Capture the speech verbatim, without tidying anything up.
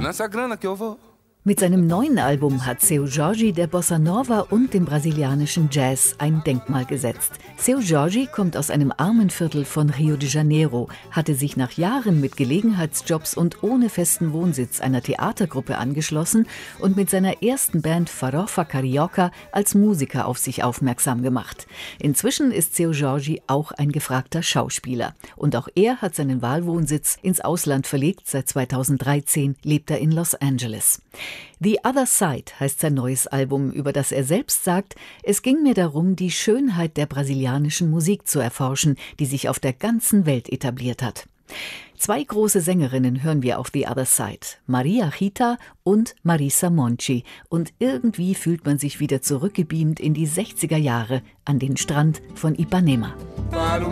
nessa grana que eu vou. Mit seinem neuen Album hat Seu Jorge der Bossa Nova und dem brasilianischen Jazz ein Denkmal gesetzt. Seu Jorge kommt aus einem armen Viertel von Rio de Janeiro, hatte sich nach Jahren mit Gelegenheitsjobs und ohne festen Wohnsitz einer Theatergruppe angeschlossen und mit seiner ersten Band Farofa Carioca als Musiker auf sich aufmerksam gemacht. Inzwischen ist Seu Jorge auch ein gefragter Schauspieler. Und auch er hat seinen Wahlwohnsitz ins Ausland verlegt. Seit zweitausenddreizehn lebt er in Los Angeles. The Other Side heißt sein neues Album, über das er selbst sagt, es ging mir darum, die Schönheit der brasilianischen Musik zu erforschen, die sich auf der ganzen Welt etabliert hat. Zwei große Sängerinnen hören wir auf The Other Side, Maria Rita und Marisa Monti. Und irgendwie fühlt man sich wieder zurückgebeamt in die sechziger Jahre an den Strand von Ipanema.